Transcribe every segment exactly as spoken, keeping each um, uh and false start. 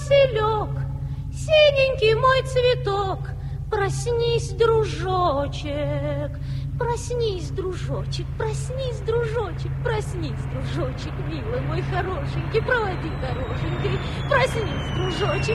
Василек, синенький мой цветок, проснись, дружочек, проснись, дружочек, проснись, дружочек, проснись, дружочек, милый мой хорошенький, проводи дороженькой, проснись, дружочек.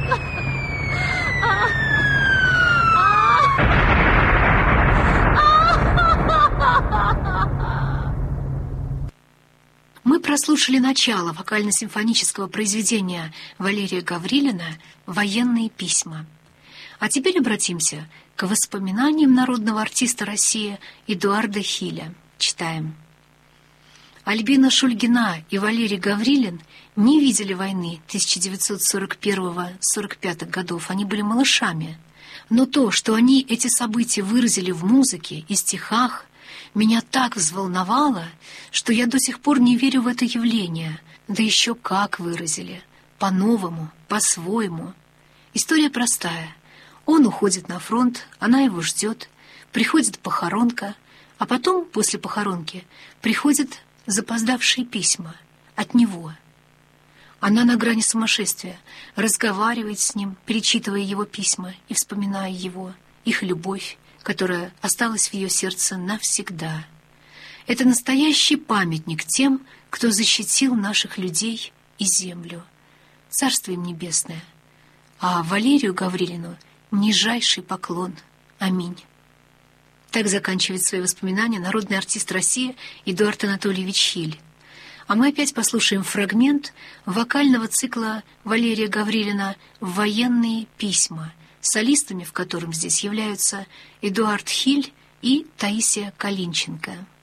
Мы прослушали начало вокально-симфонического произведения Валерия Гаврилина «Военные письма». А теперь обратимся к воспоминаниям народного артиста России Эдуарда Хиля. Читаем. Альбина Шульгина и Валерий Гаврилин не видели войны тысяча девятьсот сорок первого — сорок пятого годов, они были малышами. Но то, что они эти события выразили в музыке и стихах, меня так взволновало, что я до сих пор не верю в это явление. Да еще как выразили. По-новому, по-своему. История простая. Он уходит на фронт, она его ждет, приходит похоронка, а потом, после похоронки, приходят запоздавшие письма от него. Она на грани сумасшествия, разговаривает с ним, перечитывая его письма и вспоминая его, их любовь, которая осталась в ее сердце навсегда. Это настоящий памятник тем, кто защитил наших людей и землю. Царство им небесное. А Валерию Гаврилину нижайший поклон. Аминь. Так заканчивает свои воспоминания народный артист России Эдуард Анатольевич Хиль. А мы опять послушаем фрагмент вокального цикла Валерия Гаврилина «Военные письма», солистами в котором здесь являются Эдуард Хиль и Таисия Калинченко.